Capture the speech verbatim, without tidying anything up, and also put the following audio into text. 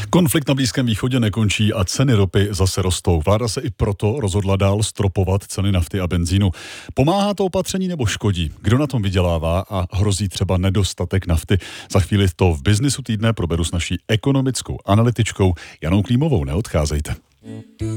Konflikt na Blízkém východě nekončí a ceny ropy zase rostou. Vláda se i proto rozhodla dál stropovat ceny nafty a benzínu. Pomáhá to opatření nebo škodí? Kdo na tom vydělává a hrozí třeba nedostatek nafty? Za chvíli to v Biznisu týdne proberu s naší ekonomickou analytičkou Janou Klímovou. Neodcházejte.